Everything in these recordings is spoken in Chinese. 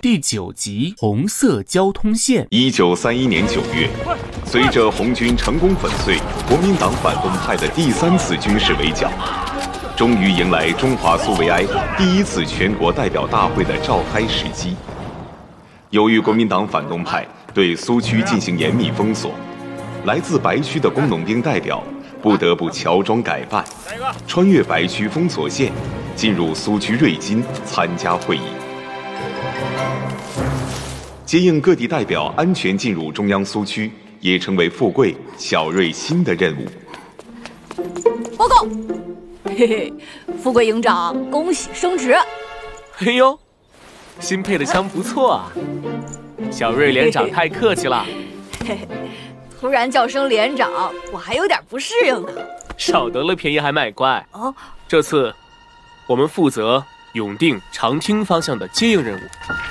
第9集红色交通线。 1931年9月，随着红军成功粉碎国民党反动派的第3次军事围剿，终于迎来中华苏维埃第1次全国代表大会的召开时机。由于国民党反动派对苏区进行严密封锁，来自白区的工农兵代表不得不乔装改扮，穿越白区封锁线，进入苏区瑞金参加会议。接应各地代表安全进入中央苏区，也成为富贵、小瑞新的任务。 报告，嘿嘿，富贵营长，恭喜升职！ 嘿呦，新配的枪不错啊！小瑞连长太客气了。 嘿嘿，突然叫声连长，我还有点不适应呢。 少得了便宜还卖乖。 哦， 这次我们负责永定、长汀方向的接应任务。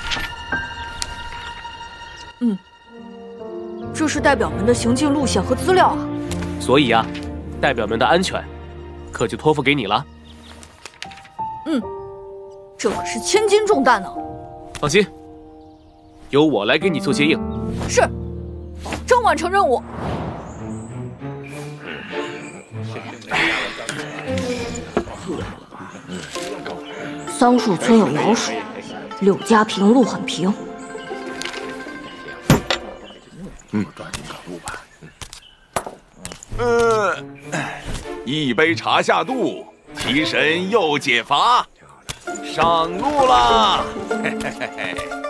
这是代表们的行进路线和资料啊。 所以啊，代表们的安全可就托付给你了。 这可是千斤重担呢。 放心，由我来给你做接应。 是，保证完成任务。 桑树村有老鼠，柳家坪路很平。 一杯茶下肚，提神又解乏，上路啦！嘿嘿嘿嘿。